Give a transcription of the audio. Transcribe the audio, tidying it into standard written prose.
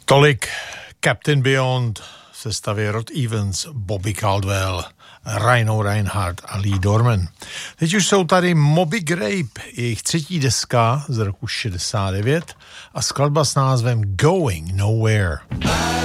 Tolik Captain Beyond v sestavě Rod Evans, Bobby Caldwell, Rhino Reinhardt a Lee Dorman. Teď už jsou tady Moby Grape, jejich třetí deska z roku 69 a skladba s názvem Going Nowhere.